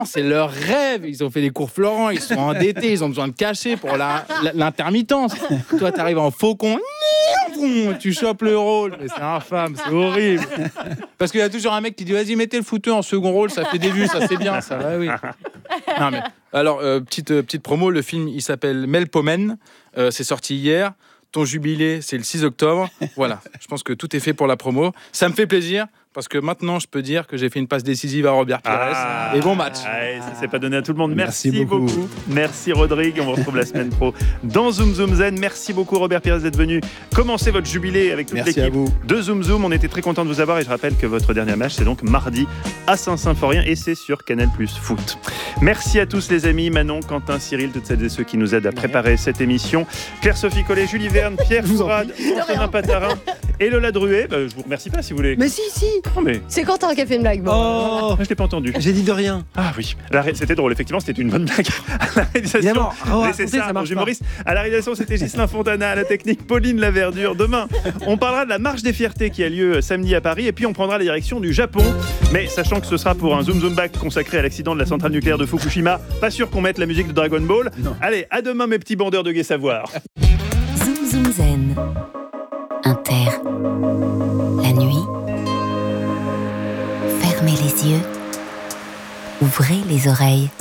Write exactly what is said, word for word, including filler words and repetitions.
c'est leur rêve. Ils ont fait des cours Florent, ils sont endettés, ils ont besoin de cachet pour la, la, l'intermittence. Toi, t'arrives en faucon, tu chopes le rôle. Mais c'est infâme, c'est horrible. Parce qu'il y a toujours un mec qui dit vas-y, mettez le fouteux en second rôle, ça fait des vues, ça c'est bien, ça. Ouais, oui. Non, mais, alors, euh, petite, euh, petite promo, le film il s'appelle Melpomène, euh, c'est sorti hier. Ton jubilé, c'est le six octobre. Voilà, je pense que tout est fait pour la promo. Ça me fait plaisir. Parce que maintenant, je peux dire que j'ai fait une passe décisive à Robert Pires. Ah, et bon match. Ah, ça s'est pas donné à tout le monde. Merci, Merci beaucoup. beaucoup. Merci Rodrigue. On vous retrouve la semaine pro dans Zoom Zoom Zen. Merci beaucoup Robert Pires d'être venu commencer votre jubilé avec toute Merci l'équipe à vous. de Zoom Zoom. On était très contents de vous avoir et je rappelle que votre dernier match c'est donc mardi à Saint-Symphorien et c'est sur Canal Plus Foot. Merci à tous les amis, Manon, Quentin, Cyril, toutes celles et ceux qui nous aident à préparer cette émission. Claire-Sophie Collet, Julie Verne, Pierre Fourade, Antonin Patarin et Lola Druet. Bah, je vous remercie pas si vous voulez. Mais si, si. Non, mais... C'est Quentin qui a fait une blague. Bon. Oh, je l'ai pas entendu. J'ai dit de rien. Ah oui, la ré... c'était drôle, effectivement, c'était une bonne blague. À la réalisation, évidemment, oh, laissez racontez, ça, ça marche aux humoristes. À la réalisation, c'était Ghislain Fontana, à la technique, Pauline Laverdure. Demain, on parlera de la marche des fiertés qui a lieu samedi à Paris et puis on prendra la direction du Japon. Mais sachant que ce sera pour un Zoom Zoom Back consacré à l'accident de la centrale nucléaire de Fukushima, pas sûr qu'on mette la musique de Dragon Ball. Non. Allez, à demain mes petits bandeurs de gai savoir. Zoom Zoom Zen. Inter. La nuit. Fermez les yeux. Ouvrez les oreilles.